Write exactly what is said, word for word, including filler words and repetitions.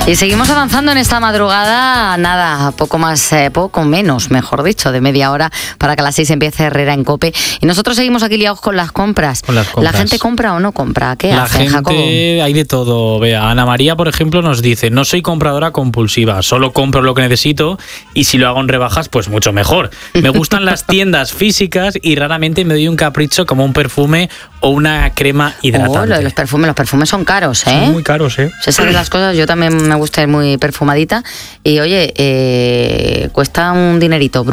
Y seguimos avanzando en esta madrugada, nada, poco más, eh, poco menos, mejor dicho, de media hora para que a las seis empiece Herrera en COPE. Y nosotros seguimos aquí liados con las compras. Con las compras. ¿La gente compra o no compra? ¿Qué La hace, gente, Jacobo? hay de todo. Vea, Ana María, por ejemplo, nos dice: no soy compradora compulsiva, solo compro lo que necesito y si lo hago en rebajas, pues mucho mejor. Me gustan las tiendas físicas y raramente me doy un capricho como un perfume o una crema hidratante. Oh, lo de los perfumes, los perfumes son caros, ¿eh? Son muy caros, ¿eh? Esas de las cosas, yo también me gusta ir muy perfumadita y oye, eh, cuesta un dinerito.